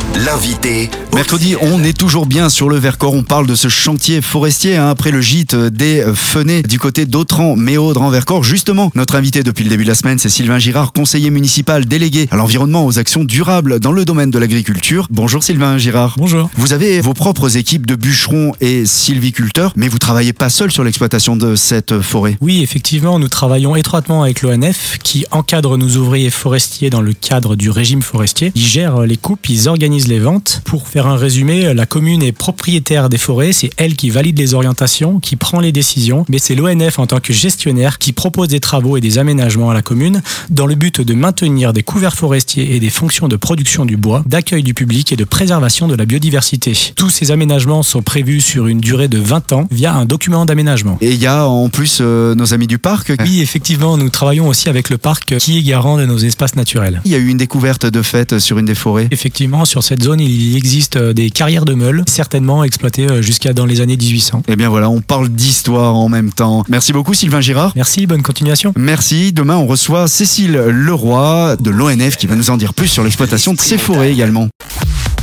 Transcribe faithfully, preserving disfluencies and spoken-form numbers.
L'invité. Mercredi, on est toujours bien sur le Vercors. On parle de ce chantier forestier hein, après le gîte des Fenets du côté d'Autran, Méaudre en Vercors. Justement, notre invité depuis le début de la semaine, c'est Sylvain Girard, conseiller municipal délégué à l'environnement, aux actions durables dans le domaine de l'agriculture. Bonjour Sylvain Girard. Bonjour. Vous avez vos propres équipes de bûcherons et sylviculteurs, mais vous travaillez pas seul sur l'exploitation de cette forêt. Oui, effectivement, nous travaillons étroitement avec l'O N F qui encadre nos ouvriers forestiers dans le cadre du régime forestier. Ils gèrent les coupes, ils organisent les ventes. Pour faire un résumé, la commune est propriétaire des forêts, c'est elle qui valide les orientations, qui prend les décisions, mais c'est l'O N F en tant que gestionnaire qui propose des travaux et des aménagements à la commune dans le but de maintenir des couverts forestiers et des fonctions de production du bois, d'accueil du public et de préservation de la biodiversité. Tous ces aménagements sont prévus sur une durée de vingt ans via un document d'aménagement. Et il y a en plus euh, nos amis du parc. Oui, effectivement, nous travaillons aussi avec le parc qui est garant de nos espaces naturels. Il y a eu une découverte de fait sur une des forêts. Effectivement, sur cette zone, il existe des carrières de meules, certainement exploitées jusqu'à dans les années dix-huit cents. Eh bien voilà, on parle d'histoire en même temps. Merci beaucoup Sylvain Girard. Merci, bonne continuation. Merci. Demain, on reçoit Cécile Leroy de l'O N F qui va nous en dire plus sur l'exploitation de ces forêts également.